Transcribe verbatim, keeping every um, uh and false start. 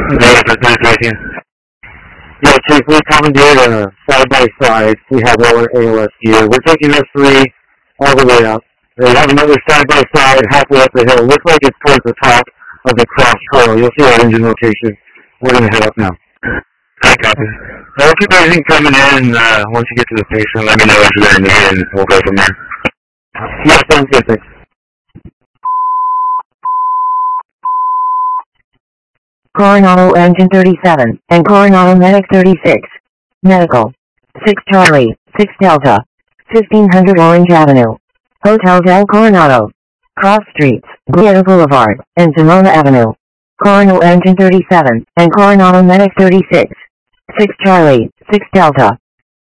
Yeah, Chief, we commandeered a side by side. We have all our A L S gear. We're taking S three all the way up. We have another side by side halfway up the hill. Looks like it's towards the top of the cross trail. You'll see our engine location. We're going to head up now. I copy. I'll keep everything coming in. Uh, once you get to the station, let me know what you're going to need, and we'll go from there. Yeah, sounds good. Thanks. Coronado Engine thirty-seven and Coronado Medic thirty-six. Medical. six Charlie, six Delta. fifteen hundred Orange Avenue. Hotel Del Coronado. Cross Streets, Guerrero Boulevard, and Zamora Avenue. Coronado Engine thirty-seven and Coronado Medic thirty-six. six Charlie, six Delta.